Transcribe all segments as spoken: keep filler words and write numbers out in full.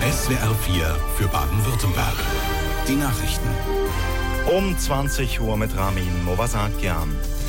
S W R vier für Baden-Württemberg. Die Nachrichten. Um zwanzig Uhr mit Ramin Movasakian.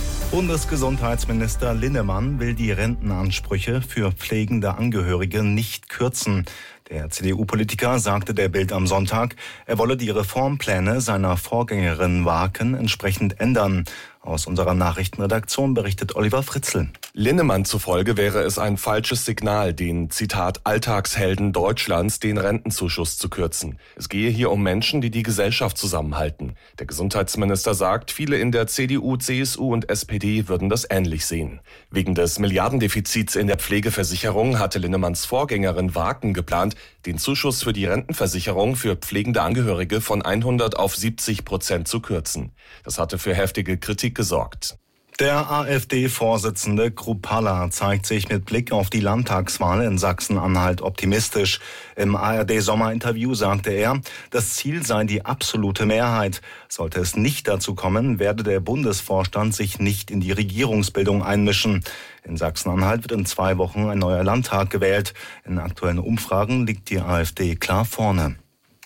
Bundesgesundheitsminister Linnemann will die Rentenansprüche für pflegende Angehörige nicht kürzen. Der C D U-Politiker sagte der Bild am Sonntag, er wolle die Reformpläne seiner Vorgängerin Waken entsprechend ändern. Aus unserer Nachrichtenredaktion berichtet Oliver Fritzl. Linnemann zufolge wäre es ein falsches Signal, den, Zitat, Alltagshelden Deutschlands den Rentenzuschuss zu kürzen. Es gehe hier um Menschen, die die Gesellschaft zusammenhalten. Der Gesundheitsminister sagt, viele in der C D U, C S U und S P D würden das ähnlich sehen. Wegen des Milliardendefizits in der Pflegeversicherung hatte Linnemanns Vorgängerin Waken geplant, den Zuschuss für die Rentenversicherung für pflegende Angehörige von hundert auf siebzig Prozent zu kürzen. Das hatte für heftige Kritik gesorgt. Der AfD-Vorsitzende Kruppalla zeigt sich mit Blick auf die Landtagswahl in Sachsen-Anhalt optimistisch. Im A R D-Sommerinterview sagte er, das Ziel sei die absolute Mehrheit. Sollte es nicht dazu kommen, werde der Bundesvorstand sich nicht in die Regierungsbildung einmischen. In Sachsen-Anhalt wird in zwei Wochen ein neuer Landtag gewählt. In aktuellen Umfragen liegt die AfD klar vorne.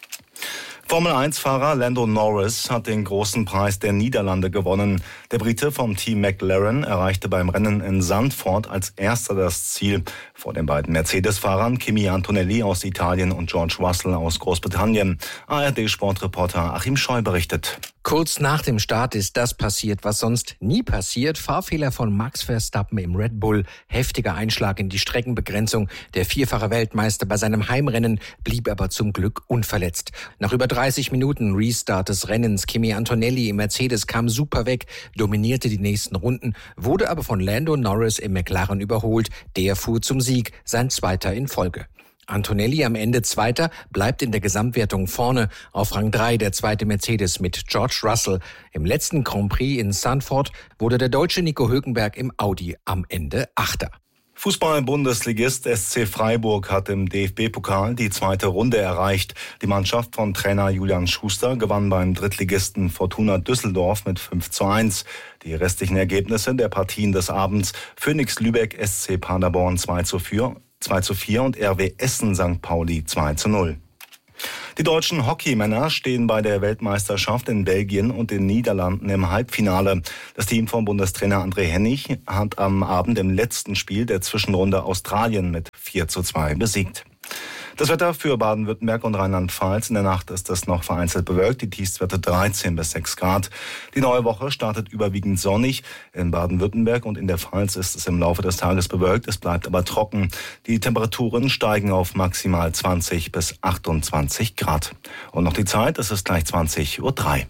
Formel eins Fahrer Lando Norris hat den großen Preis der Niederlande gewonnen. Der Brite vom Team McLaren erreichte beim Rennen in Zandvoort als erster das Ziel. Vor den beiden Mercedes-Fahrern Kimi Antonelli aus Italien und George Russell aus Großbritannien. A R D-Sportreporter Achim Scheu berichtet. Kurz nach dem Start ist das passiert, was sonst nie passiert. Fahrfehler von Max Verstappen im Red Bull, heftiger Einschlag in die Streckenbegrenzung. Der vierfache Weltmeister bei seinem Heimrennen blieb aber zum Glück unverletzt. Nach über dreißig Minuten Restart des Rennens, Kimi Antonelli im Mercedes kam super weg, dominierte die nächsten Runden, wurde aber von Lando Norris im McLaren überholt. Der fuhr zum Sieg, sein zweiter in Folge. Antonelli am Ende Zweiter, bleibt in der Gesamtwertung vorne. Auf Rang drei der zweite Mercedes mit George Russell. Im letzten Grand Prix in Zandvoort wurde der deutsche Nico Hülkenberg im Audi am Ende Achter. Fußball-Bundesligist S C Freiburg hat im D F B-Pokal die zweite Runde erreicht. Die Mannschaft von Trainer Julian Schuster gewann beim Drittligisten Fortuna Düsseldorf mit fünf zu eins. Die restlichen Ergebnisse der Partien des Abends: Phoenix Lübeck S C Paderborn zwei zu vier und R W Essen Sankt Pauli zwei zu null. Die deutschen Hockeymänner stehen bei der Weltmeisterschaft in Belgien und den Niederlanden im Halbfinale. Das Team von Bundestrainer André Hennig hat am Abend im letzten Spiel der Zwischenrunde Australien mit vier zu zwei besiegt. Das Wetter für Baden-Württemberg und Rheinland-Pfalz. In der Nacht ist es noch vereinzelt bewölkt. Die Tiefstwerte dreizehn bis sechs Grad. Die neue Woche startet überwiegend sonnig. In Baden-Württemberg und in der Pfalz ist es im Laufe des Tages bewölkt. Es bleibt aber trocken. Die Temperaturen steigen auf maximal zwanzig bis achtundzwanzig Grad. Und noch die Zeit, es ist gleich zwanzig Uhr drei.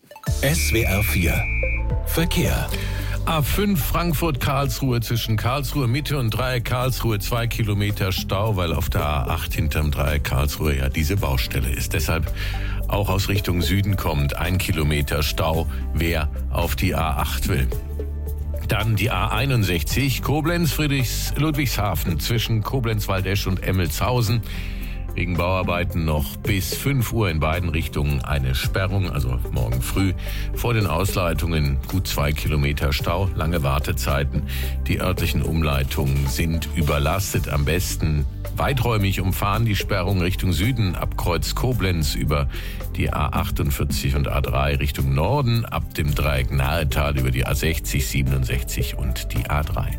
S W R vier Verkehr. A fünf Frankfurt-Karlsruhe zwischen Karlsruhe Mitte und Dreieck Karlsruhe zwei Kilometer Stau, weil auf der A acht hinterm Dreieck Karlsruhe ja diese Baustelle ist. Deshalb auch aus Richtung Süden kommt ein Kilometer Stau, wer auf die A acht will. Dann die A einundsechzig Koblenz-Friedrichs-Ludwigshafen zwischen Koblenz-Waldesch und Emmelshausen. Wegen Bauarbeiten noch bis fünf Uhr in beiden Richtungen eine Sperrung, also morgen früh. Vor den Ausleitungen gut zwei Kilometer Stau, lange Wartezeiten. Die örtlichen Umleitungen sind überlastet. Am besten weiträumig umfahren die Sperrung Richtung Süden ab Kreuz Koblenz über die A achtundvierzig und A drei Richtung Norden, ab dem Dreieck Nahetal über die A sechzig, siebenundsechzig und die A drei.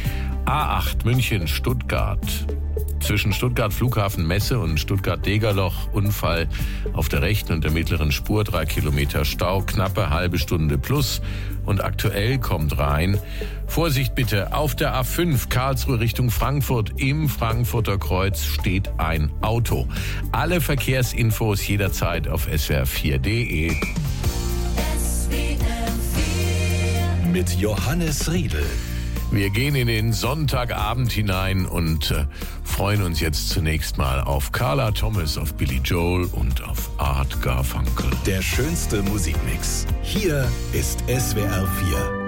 A acht München-Stuttgart. Zwischen Stuttgart Flughafen Messe und Stuttgart Degerloch Unfall auf der rechten und der mittleren Spur, drei Kilometer Stau, knappe halbe Stunde plus. Und aktuell kommt rein: Vorsicht bitte, auf der A fünf Karlsruhe Richtung Frankfurt im Frankfurter Kreuz steht ein Auto. Alle Verkehrsinfos jederzeit auf S W R vier punkt de. Mit Johannes Riedl. Wir gehen in den Sonntagabend hinein und äh, freuen uns jetzt zunächst mal auf Carla Thomas, auf Billy Joel und auf Art Garfunkel. Der schönste Musikmix. Hier ist S W R vier.